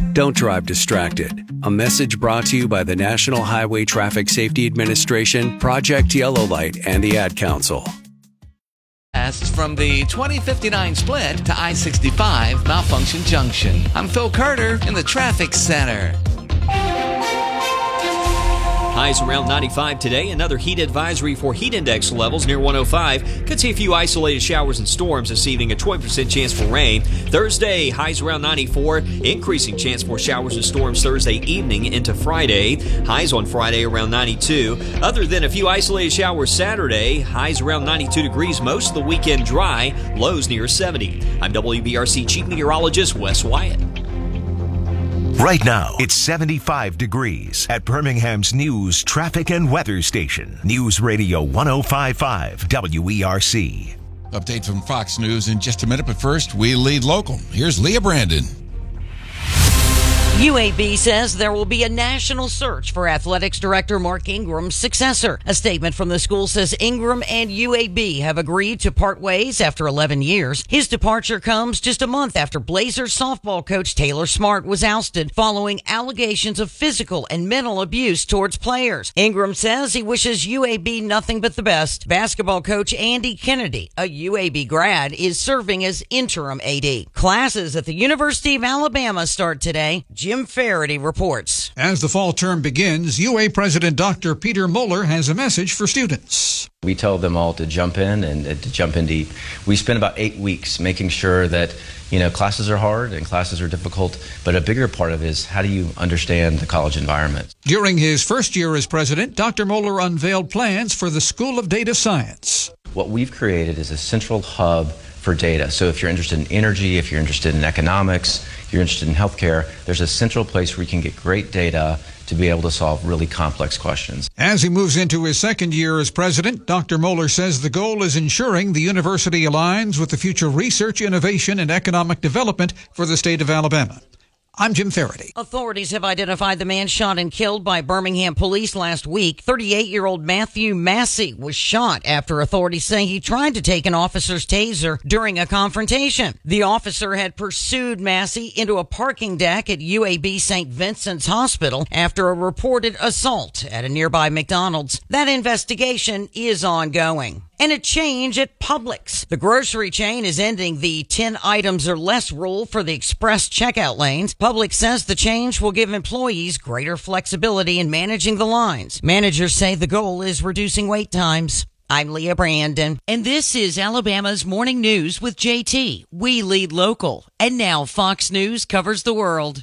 Don't drive distracted. A message brought to you by the National Highway Traffic Safety Administration, Project Yellow Light, and the Ad Council. From the 2059 split to I-65 Malfunction Junction. I'm Phil Carter in the Traffic Center. Highs around 95 today. Another heat advisory for heat index levels near 105. Could see a few isolated showers and storms this evening. A 20% chance for rain. Thursday, highs around 94. Increasing chance for showers and storms Thursday evening into Friday. Highs on Friday around 92. Other than a few isolated showers Saturday, highs around 92 degrees. Most of the weekend dry. Lows near 70. I'm WBRC Chief Meteorologist Wes Wyatt. Right now, it's 75 degrees at Birmingham's News, Traffic and Weather Station. News Radio 105.5 WERC. Update from Fox News in just a minute, but first, we lead local. Here's Leah Brandon. UAB says there will be a national search for athletics director Mark Ingram's successor. A statement from the school says Ingram and UAB have agreed to part ways after 11 years. His departure comes just a month after Blazers softball coach Taylor Smart was ousted following allegations of physical and mental abuse towards players. Ingram says he wishes UAB nothing but the best. Basketball coach Andy Kennedy, a UAB grad, is serving as interim AD. Classes at the University of Alabama start today. Jim Faraday reports. As the fall term begins, UA President Dr. Peter Mueller has a message for students. We tell them all to jump in and to jump in deep. We spend about 8 weeks making sure that, classes are hard and classes are difficult, but a bigger part of it is how do you understand the college environment? During his first year as president, Dr. Mueller unveiled plans for the School of Data Science. What we've created is a central hub for data. So if you're interested in energy, if you're interested in economics, if you're interested in healthcare, there's a central place where you can get great data to be able to solve really complex questions. As he moves into his second year as president, Dr. Mueller says the goal is ensuring the university aligns with the future research, innovation, and economic development for the state of Alabama. I'm Jim Faraday. Authorities have identified the man shot and killed by Birmingham police last week. 38-year-old Matthew Massey was shot after authorities say he tried to take an officer's taser during a confrontation. The officer had pursued Massey into a parking deck at UAB St. Vincent's Hospital after a reported assault at a nearby McDonald's. That investigation is ongoing. And a change at Publix. The grocery chain is ending the 10 items or less rule for the express checkout lanes. Publix says the change will give employees greater flexibility in managing the lines. Managers say the goal is reducing wait times. I'm Leah Brandon, and this is Alabama's Morning News with JT. We lead local. And now Fox News covers the world.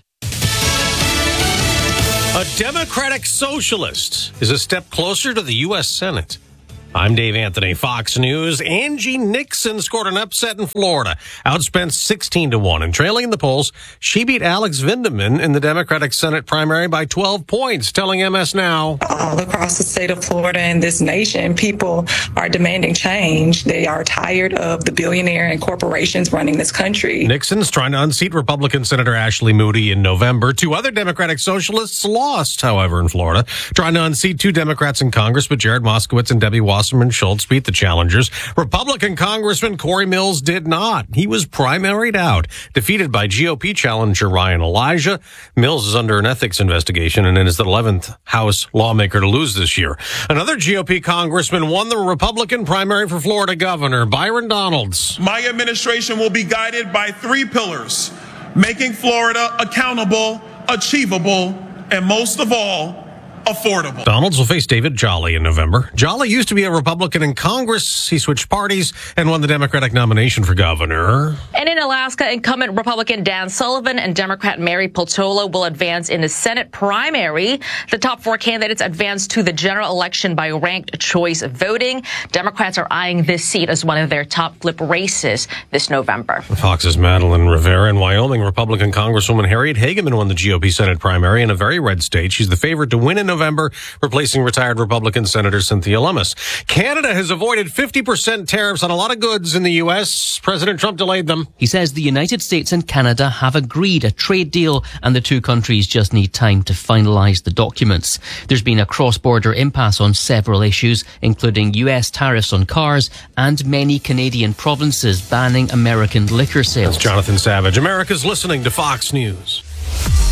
A Democratic socialist is a step closer to the U.S. Senate. I'm Dave Anthony, Fox News. Angie Nixon scored an upset in Florida, outspent 16-1. And trailing in the polls, she beat Alex Vindeman in the Democratic Senate primary by 12 points, telling MS Now. All across the state of Florida and this nation, people are demanding change. They are tired of the billionaire and corporations running this country. Nixon's trying to unseat Republican Senator Ashley Moody in November. 2 other Democratic socialists lost, however, in Florida, trying to unseat 2 Democrats in Congress, but Jared Moskowitz and Debbie Wasserman Schultz beat the challengers. Republican Congressman Corey Mills did not. He was primaried out, defeated by GOP challenger Ryan Elijah. Mills is under an ethics investigation and is the 11th House lawmaker to lose this year. Another GOP congressman won the Republican primary for Florida governor, Byron Donalds. My administration will be guided by 3 pillars: making Florida accountable, achievable, and most of all, affordable. Donalds will face David Jolly in November. Jolly used to be a Republican in Congress. He switched parties and won the Democratic nomination for governor. And in Alaska, incumbent Republican Dan Sullivan and Democrat Mary Peltola will advance in the Senate primary. The top 4 candidates advance to the general election by ranked choice voting. Democrats are eyeing this seat as one of their top flip races this November. Fox's Madeline Rivera. In Wyoming, Republican Congresswoman Harriet Hageman won the GOP Senate primary in a very red state. She's the favorite to win in November, replacing retired Republican Senator Cynthia Lummis. Canada has avoided 50% tariffs on a lot of goods in the U.S. President Trump delayed them. He says the United States and Canada have agreed a trade deal and the 2 countries just need time to finalise the documents. There's been a cross-border impasse on several issues, including U.S. tariffs on cars and many Canadian provinces banning American liquor sales. That's Jonathan Savage. America's listening to Fox News.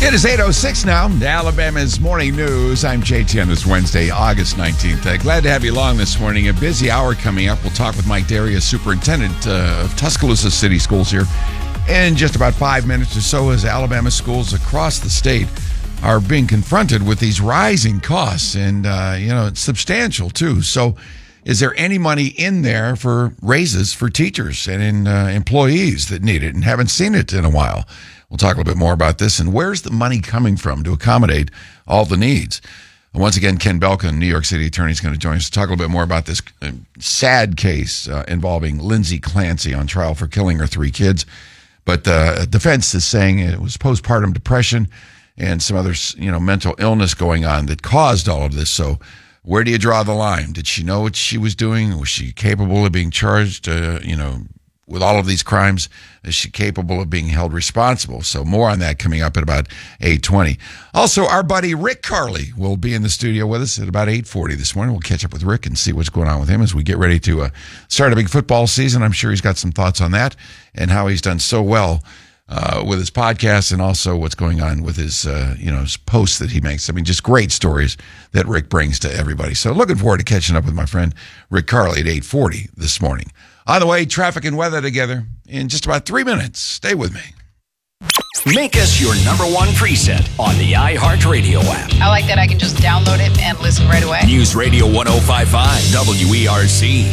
It is 8:06 now. Alabama's Morning News. I'm JT on this Wednesday, August 19th. Glad to have you along this morning. A busy hour coming up. We'll talk with Mike Darius, superintendent of Tuscaloosa City Schools here in just about 5 minutes or so, as Alabama schools across the state are being confronted with these rising costs, and it's substantial too. So is there any money in there for raises for teachers and in employees that need it and haven't seen it in a while? We'll talk a little bit more about this, and where's the money coming from to accommodate all the needs? And once again, Ken Belkin, New York City attorney, is going to join us to talk a little bit more about this sad case involving Lindsay Clancy on trial for killing her 3 kids. But the defense is saying it was postpartum depression and some other, mental illness going on that caused all of this. So where do you draw the line? Did she know what she was doing? Was she capable of being charged, with all of these crimes? Is she capable of being held responsible? So more on that coming up at about 8:20. Also, our buddy Rick Carly will be in the studio with us at about 8:40 this morning. We'll catch up with Rick and see what's going on with him as we get ready to start a big football season. I'm sure he's got some thoughts on that and how he's done so well with his podcast, and also what's going on with his, his posts that he makes. I mean, just great stories that Rick brings to everybody. So looking forward to catching up with my friend Rick Carly at 8:40 this morning. On the way, traffic and weather together in just about 3 minutes. Stay with me. Make us your number one preset on the iHeartRadio app. I like that I can just download it and listen right away. News Radio 105.5 WERC.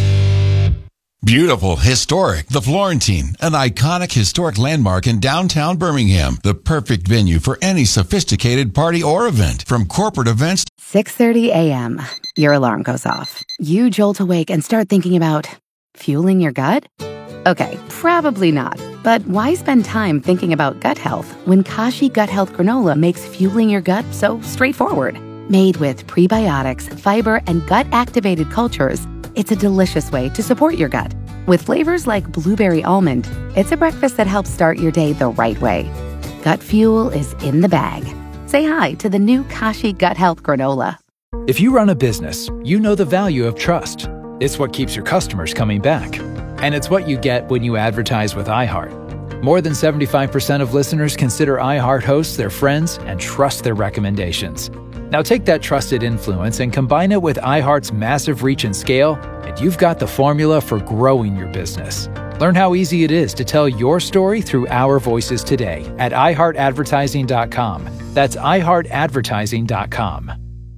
Beautiful, historic. The Florentine, an iconic historic landmark in downtown Birmingham. The perfect venue for any sophisticated party or event. From corporate events. 6:30 a.m. Your alarm goes off. You jolt awake and start thinking about fueling your gut? Okay, probably not. But why spend time thinking about gut health when Kashi Gut Health Granola makes fueling your gut so straightforward? Made with prebiotics, fiber, and gut-activated cultures, it's a delicious way to support your gut. With flavors like blueberry almond, it's a breakfast that helps start your day the right way. Gut fuel is in the bag. Say hi to the new Kashi Gut Health Granola. If you run a business, you know the value of trust. It's what keeps your customers coming back. And it's what you get when you advertise with iHeart. More than 75% of listeners consider iHeart hosts their friends and trust their recommendations. Now take that trusted influence and combine it with iHeart's massive reach and scale, and you've got the formula for growing your business. Learn how easy it is to tell your story through our voices today at iHeartAdvertising.com. That's iHeartAdvertising.com.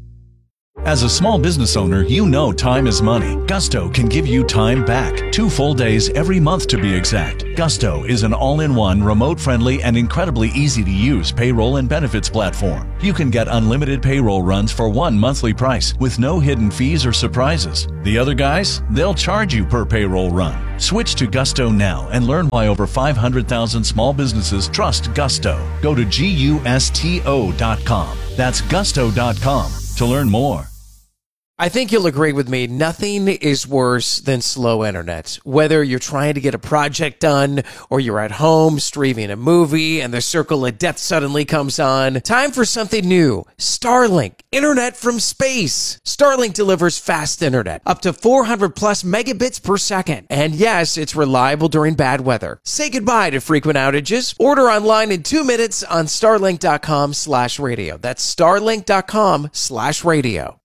As a small business owner, you know time is money. Gusto can give you time back. 2 full days every month to be exact. Gusto is an all-in-one, remote-friendly, and incredibly easy-to-use payroll and benefits platform. You can get unlimited payroll runs for one monthly price with no hidden fees or surprises. The other guys, they'll charge you per payroll run. Switch to Gusto now and learn why over 500,000 small businesses trust Gusto. Go to GUSTO.com. That's Gusto.com to learn more. I think you'll agree with me, nothing is worse than slow internet. Whether you're trying to get a project done or you're at home streaming a movie and the circle of death suddenly comes on, time for something new. Starlink, internet from space. Starlink delivers fast internet, up to 400 plus megabits per second. And yes, it's reliable during bad weather. Say goodbye to frequent outages. Order online in 2 minutes on starlink.com/radio. That's starlink.com/radio.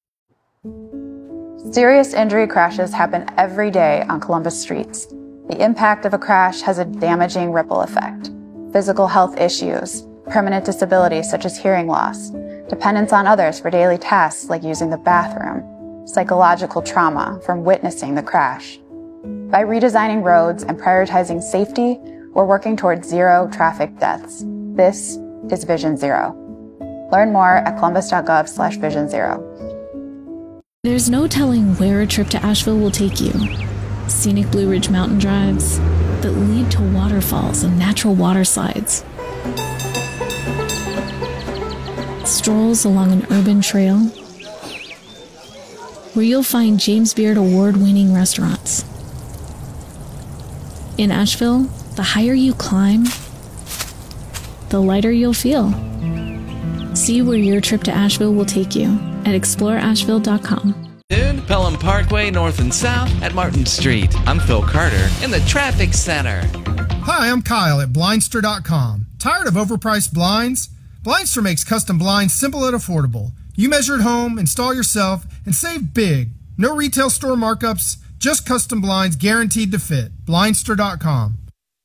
Serious injury crashes happen every day on Columbus streets. The impact of a crash has a damaging ripple effect. Physical health issues, permanent disability such as hearing loss, dependence on others for daily tasks like using the bathroom, psychological trauma from witnessing the crash. By redesigning roads and prioritizing safety, we're working towards zero traffic deaths. This is Vision Zero. Learn more at columbus.gov/Vision Zero. There's no telling where a trip to Asheville will take you. Scenic Blue Ridge mountain drives that lead to waterfalls and natural water slides. Strolls along an urban trail where you'll find James Beard award-winning restaurants. In Asheville, the higher you climb, the lighter you'll feel. See where your trip to Asheville will take you at exploreasheville.com. Pelham Parkway, north and south at Martin Street. I'm Phil Carter in the Traffic Center. Hi, I'm Kyle at Blindster.com. Tired of overpriced blinds? Blindster makes custom blinds simple and affordable. You measure at home, install yourself, and save big. No retail store markups, just custom blinds guaranteed to fit. Blindster.com.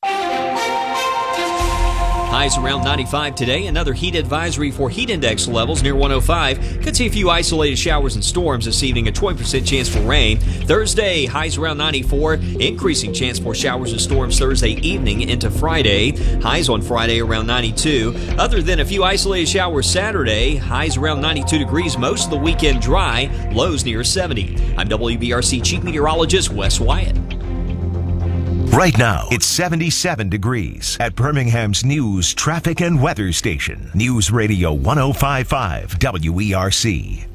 Highs around 95 today. Another heat advisory for heat index levels near 105. Could see a few isolated showers and storms this evening. A 20% chance for rain. Thursday, highs around 94. Increasing chance for showers and storms Thursday evening into Friday. Highs on Friday around 92. Other than a few isolated showers Saturday, highs around 92 degrees. Most of the weekend dry. Lows near 70. I'm WBRC Chief Meteorologist Wes Wyatt. Right now, it's 77 degrees at Birmingham's news, traffic, and weather station. News Radio 105.5 WERC.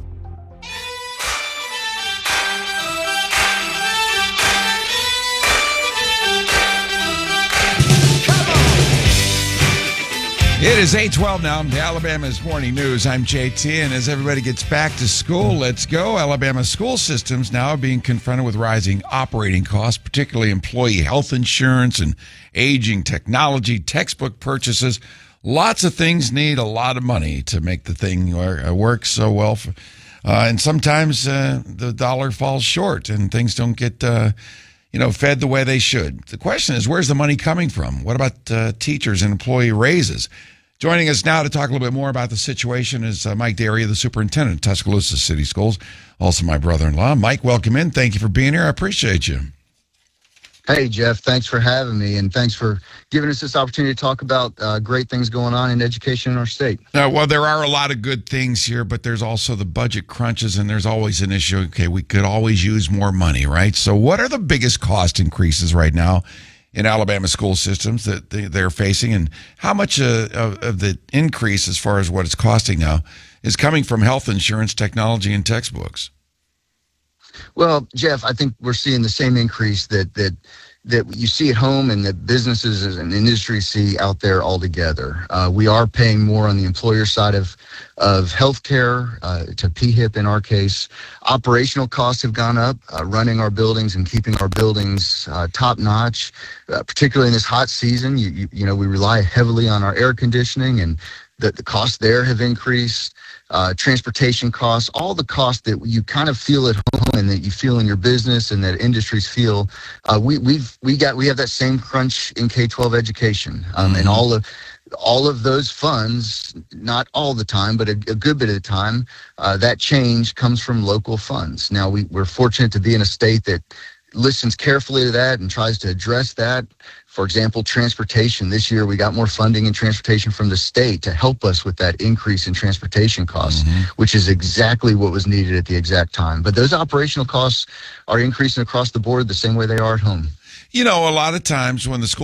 It is 8:12 now. Alabama's Morning News. I'm JT, and as everybody gets back to school, let's go. Alabama school systems now are being confronted with rising operating costs, particularly employee health insurance and aging technology, textbook purchases. Lots of things need a lot of money to make the thing work so well. And sometimes the dollar falls short and things don't get fed the way they should. The question is, where's the money coming from? What about teachers and employee raises? Joining us now to talk a little bit more about the situation is Mike Daria, the superintendent of Tuscaloosa City Schools, also my brother-in-law. Mike, welcome in. Thank you for being here. I appreciate you. Hey, Jeff, thanks for having me, and thanks for giving us this opportunity to talk about great things going on in education in our state. Well, there are a lot of good things here, but there's also the budget crunches, and there's always an issue. Okay, we could always use more money, right? So what are the biggest cost increases right now in Alabama school systems that they're facing, and how much of the increase as far as what it's costing now is coming from health insurance, technology, and textbooks? Well, Jeff, I think we're seeing the same increase that you see at home and that businesses and industry see out there altogether. We are paying more on the employer side of healthcare, to PHIP in our case. Operational costs have gone up, running our buildings and keeping our buildings top notch, particularly in this hot season. We rely heavily on our air conditioning, and the costs there have increased. Transportation costs, all the costs that you kind of feel at home and that you feel in your business and that industries feel. We have that same crunch in K-12 education, and all of those funds, not all the time, but a good bit of the time, that change comes from local funds. Now we're fortunate to be in a state that listens carefully to that and tries to address that. For example, transportation. This year we got more funding in transportation from the state to help us with that increase in transportation costs, which is exactly what was needed at the exact time. But those operational costs are increasing across the board the same way they are at home. A lot of times when the school